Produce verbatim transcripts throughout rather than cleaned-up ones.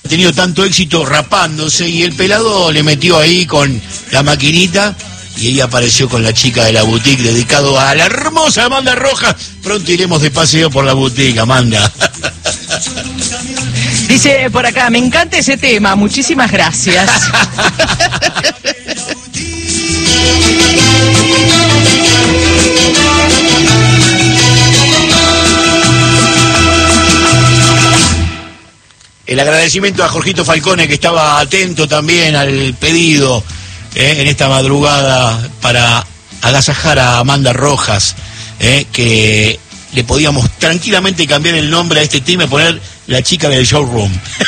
Ha tenido tanto éxito rapándose y el pelado le metió ahí con la maquinita y ella apareció con la chica de la boutique dedicado a la hermosa Amanda Rojas. Pronto iremos de paseo por la boutique, Amanda. Dice por acá, me encanta ese tema, muchísimas gracias. El agradecimiento a Jorgito Falcone, que estaba atento también al pedido eh, en esta madrugada para agasajar a Amanda Rojas, eh, que le podíamos tranquilamente cambiar el nombre a este tema y poner la chica del showroom.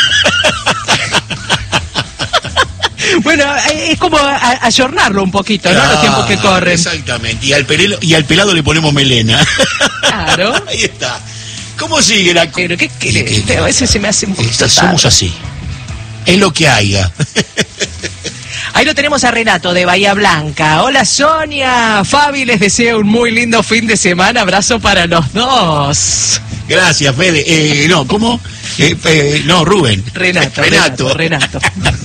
Bueno, es como a- ayornarlo un poquito, ¿no? Ah, Los tiempos que corren. Exactamente, y al, pelelo, y al pelado le ponemos melena. Claro. Ahí está. ¿Cómo sigue la... Pero ¿qué ¿Qué- querés? qué- A veces se me hace un poquito Eh, Somos tarde. así. Es lo que haya. Ahí lo tenemos a Renato de Bahía Blanca. Hola Sonia, Fabi les deseo un muy lindo fin de semana. Abrazo para los dos. Gracias, Fede. Eh, no, ¿cómo? Eh, eh, no, Rubén. Renato, Renato. Renato, Renato.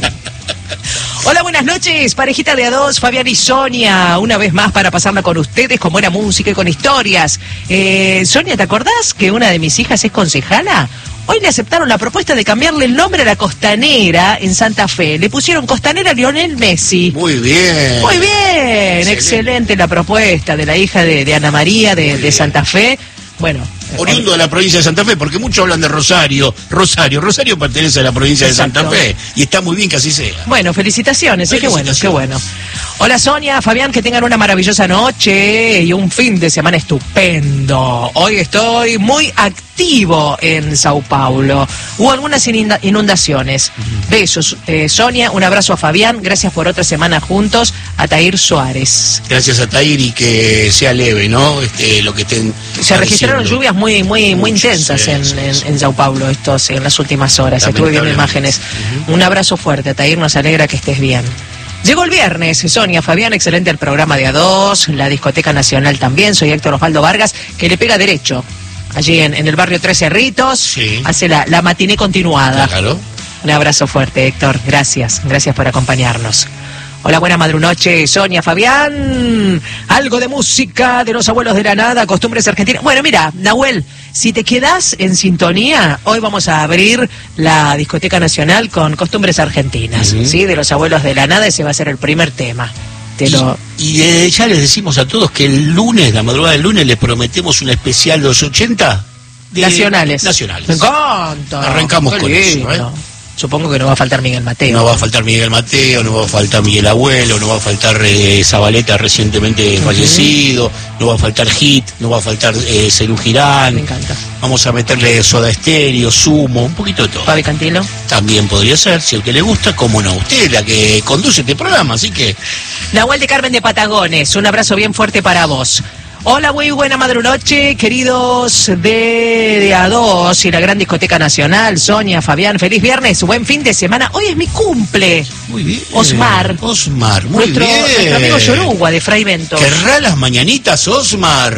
Hola, buenas noches, parejita de a dos, Fabián y Sonia, una vez más para pasarla con ustedes con buena música y con historias. Eh, Sonia, ¿te acordás que una de mis hijas es concejala? Hoy le aceptaron la propuesta de cambiarle el nombre a la Costanera en Santa Fe. Le pusieron Costanera Lionel Messi. Muy bien. Muy bien, excelente, Excelente. la propuesta de la hija de, de Ana María de, de Santa Fe. Bueno, Oriundo de la provincia de Santa Fe, porque muchos hablan de Rosario. Rosario, Rosario pertenece a la provincia de Exacto. Santa Fe y está muy bien que así sea. Bueno, felicitaciones, ¿eh? Qué bueno, qué Felicitaciones. bueno. Hola Sonia, Fabián, que tengan una maravillosa noche y un fin de semana estupendo. Hoy estoy muy activo en Sao Paulo. Hubo algunas inunda- inundaciones. Besos, eh, Sonia, un abrazo a Fabián, gracias por otra semana juntos. A Tair Suárez. Gracias a Tair y que sea leve, ¿no? Este, lo que estén Se registraron padeciendo. lluvias muy muy muy Muchas, intensas sí, en, sí, en, sí. en Sao Paulo estos en las últimas horas. Estuve viendo Lamentablemente. imágenes. Un abrazo fuerte, Tair, nos alegra que estés bien. Llegó el viernes, Sonia, Fabián, excelente el programa de A dos, la Discoteca Nacional también. Soy Héctor Osvaldo Vargas, que le pega derecho. Allí en, en el barrio Tres Cerritos, Sí. hace la, la matiné continuada. Claro. Un abrazo fuerte, Héctor. Gracias, gracias por acompañarnos. Hola, buena madrunoche, Sonia, Fabián. Algo de música de los abuelos de la nada, costumbres argentinas. Bueno, mira, Nahuel, si te quedás en sintonía, hoy vamos a abrir la Discoteca Nacional con costumbres argentinas, Ujú. ¿sí? De los abuelos de la nada, ese va a ser el primer tema. Te lo... Y, y, eh, ya les decimos a todos que el lunes, la madrugada del lunes, les prometemos un especial de los ochenta de Nacionales. Nacionales. Me encanta. Arrancamos Qué con eso, lindo. ¿eh? Supongo que no va a faltar Miguel Mateo. No va a faltar Miguel Mateo, no va a faltar Miguel Abuelo, no va a faltar eh, Zabaleta recientemente fallecido, no va a faltar Hit, no va a faltar eh, Cerú Girán. Me encanta. Vamos a meterle Soda Estéreo, Sumo, un poquito de todo. Fabi Cantilo. También podría ser, si a usted le gusta, cómo no. Usted es la que conduce este programa, así que Nahuel de Carmen de Patagones, un abrazo bien fuerte para vos. Hola, muy buena madrunoche, queridos de, de A dos y la Gran Discoteca Nacional, Sonia, Fabián, feliz viernes, buen fin de semana. Hoy es mi cumple. muy bien. Osmar. Osmar, muy nuestro, bien. nuestro amigo Yoruba de Fray Bento. Querrá las mañanitas, Osmar.